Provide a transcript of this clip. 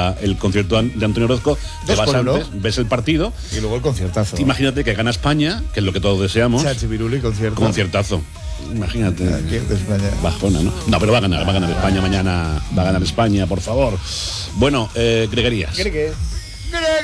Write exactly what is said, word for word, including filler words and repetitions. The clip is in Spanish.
la, el concierto de Antonio Orozco, te vas antes, ves el partido y luego el conciertazo. Imagínate que gana España, que es lo que todos deseamos. Chachipiruli, concierto. Conciertazo. Imagínate. Aquí de España. Bajona, ¿no? No, pero va a ganar, va a ganar España mañana. Va a ganar España, por favor. Bueno, eh, Greguerías. ¿Qué